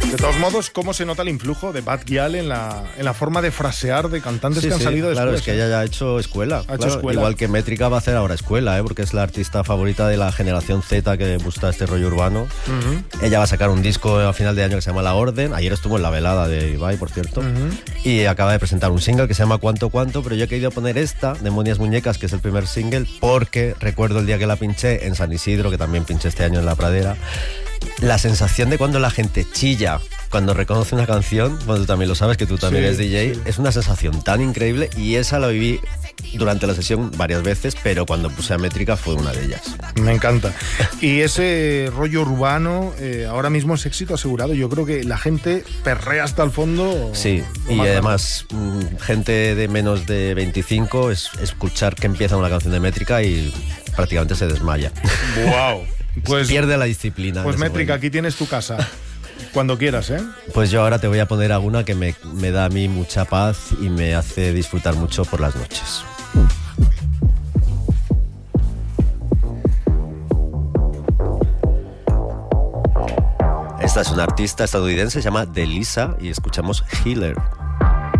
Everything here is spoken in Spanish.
De todos modos, ¿cómo se nota el influjo de Bad Gyal en la forma de frasear de cantantes que han salido claro, después? Es que ella ya ha hecho escuela. Escuela. Igual que Métrica va a hacer ahora escuela, porque es la artista favorita de la generación Z que gusta este rollo urbano. Uh-huh. Ella va a sacar un disco a final de año que se llama La Orden. Ayer estuvo en la velada de Ibai, por cierto. Uh-huh. Y acaba de presentar un single que se llama Cuánto Cuánto, pero yo he querido poner esta, Demonias Muñecas, que es el primer single, porque recuerdo el día que la pinché en San Isidro, que también pinché este año en La Pradera. La sensación de cuando la gente chilla cuando reconoce una canción, bueno, tú también lo sabes, que tú también eres DJ, es una sensación tan increíble, y esa la viví durante la sesión varias veces, pero cuando puse a Métrica fue una de ellas. Me encanta. Y ese rollo urbano ahora mismo es éxito asegurado. Yo creo que la gente perrea hasta el fondo. Sí, y además gente de menos de 25 es escuchar que empieza una canción de Métrica y prácticamente se desmaya. ¡Wow! Pues pierde la disciplina. Pues Métrica, aquí tienes tu casa. Cuando quieras, ¿eh? Pues yo ahora te voy a poner alguna que me da a mí mucha paz y me hace disfrutar mucho por las noches. Esta es una artista estadounidense, se llama Delisa, y escuchamos Healer.